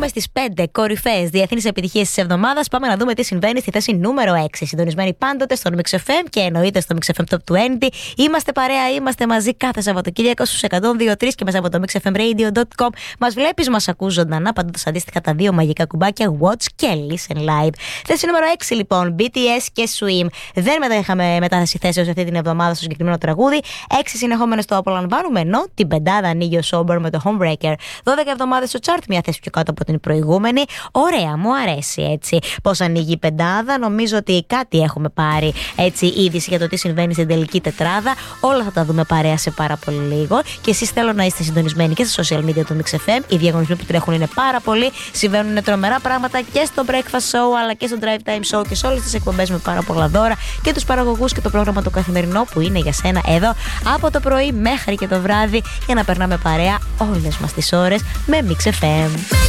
Μπούμε στις 5 κορυφαίες διεθνείς επιτυχίες της εβδομάδας. Πάμε να δούμε τι συμβαίνει στη θέση νούμερο 6. Συντονισμένοι πάντοτε στον Mix FM και εννοείται στο Mix FM Top 20. Είμαστε παρέα, είμαστε μαζί κάθε Σαββατοκύριακο στους 102.3 και μέσα από το mixfmradio.com. Μας βλέπεις, μας ακούς ζωντανά, παντός αντίστοιχα τα δύο μαγικά κουμπάκια Watch και Listen Live. Θέση νούμερο 6 λοιπόν, BTS και Swim. Δεν είχαμε μετάθεση θέσεως αυτή την εβδομάδα στο συγκεκριμένο τραγούδι. 6 συνεχόμενες το απολαμβάνουμε, ενώ την πεντάδα ανοίγει ο Sober με το Homebreaker. 12 εβδομάδες στο chart, μια θέση πιο κάτω από την προηγούμενη. Ωραία, μου αρέσει έτσι πώς ανοίγει η πεντάδα. Νομίζω ότι κάτι έχουμε πάρει έτσι είδηση για το τι συμβαίνει στην τελική τετράδα. Όλα θα τα δούμε παρέα σε πάρα πολύ λίγο. Και εσείς θέλω να είστε συντονισμένοι και στα social media του Mix FM. Οι διαγωνισμοί που τρέχουν είναι πάρα πολλοί. Συμβαίνουν τρομερά πράγματα και στο Breakfast Show αλλά και στο Drive Time Show και σε όλες τις εκπομπές με πάρα πολλά δώρα και τους παραγωγούς και το πρόγραμμα το καθημερινό που είναι για σένα εδώ από το πρωί μέχρι και το βράδυ για να περνάμε παρέα όλες μας τις ώρες με Mix FM.